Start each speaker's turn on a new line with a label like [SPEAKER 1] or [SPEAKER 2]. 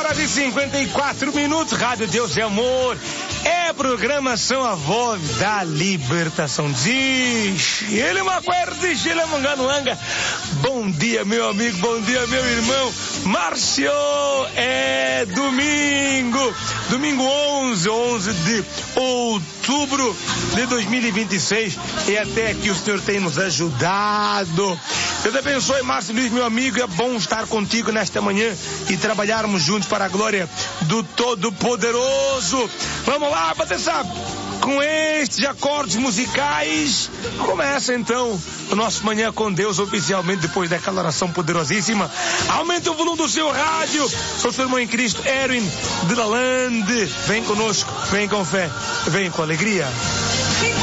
[SPEAKER 1] 11h54, Rádio Deus é Amor. É programação A Voz da Libertação. Diz ele maquerde, ele manganuanga. Bom dia, meu amigo, bom dia, meu irmão. Márcio, é domingo 11 de outubro de 2026, e até aqui o Senhor tem nos ajudado. Deus abençoe, Márcio Luiz, meu amigo. É bom estar contigo nesta manhã e trabalharmos juntos para a glória do Todo-Poderoso. Vamos lá, você sabe, com estes acordes musicais, começa então o nosso Manhã com Deus oficialmente, depois daquela oração poderosíssima. Aumenta o volume do seu rádio. Sou seu irmão em Cristo, Erwin de Lalande. Vem conosco, vem com fé, vem com alegria.